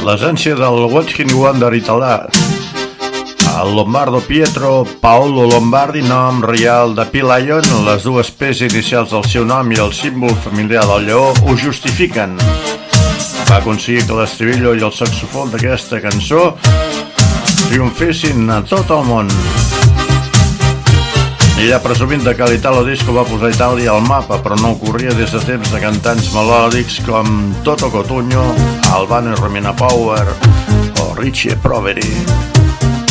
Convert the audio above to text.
l'essència del One Wonder italià. El Lombardo Pietro Paolo Lombardi, nom real de P. Lion, les dues P's inicials del seu nom i el símbol familiar del lleó ho justifiquen. Va aconseguir que l'estribillo i el saxofon d'aquesta cançó triomfessin a tot el món. Ella, presumint de que l'Italo Disco va posar Itàlia al mapa, però no ocorria des de temps de cantants melòdics com Toto Cotugno, Albano i Romina Power o Richie Poveri.